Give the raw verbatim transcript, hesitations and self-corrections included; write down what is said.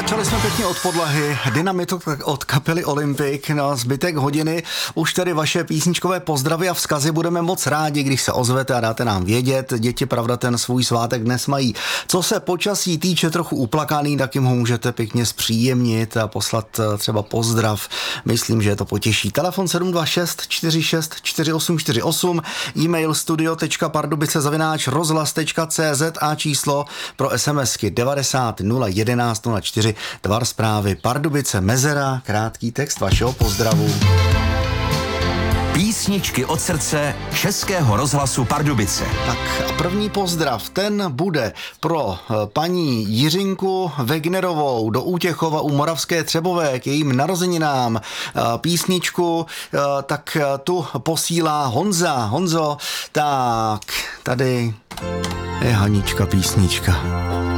Začali jsme pěkně od podlahy, dynamitu od kapely Olympik na zbytek hodiny. Už tedy vaše písničkové pozdravy a vzkazy budeme moc rádi, když se ozvete a dáte nám vědět. Děti, pravda, ten svůj svátek dnes mají. Co se počasí týče trochu uplakaný, tak jim ho můžete pěkně zpříjemnit a poslat třeba pozdrav. Myslím, že je to potěší. Telefon sedm dva šest čtyři šest čtyři osm čtyři osm, e-mail studio tečka pardubice zavináč rozhlas tečka cé zet a číslo pro SMSky devadesát nula jedenáct nula čtyři. Tvar zprávy Pardubice Mezera, krátký text vašeho pozdravu. Písničky od srdce Českého rozhlasu Pardubice. Tak a první pozdrav, ten bude pro paní Jiřinku Wegnerovou do Útěchova u Moravské Třebové k jejím narozeninám. Písničku tak tu posílá Honza. Honzo, tak tady je Hanička písnička.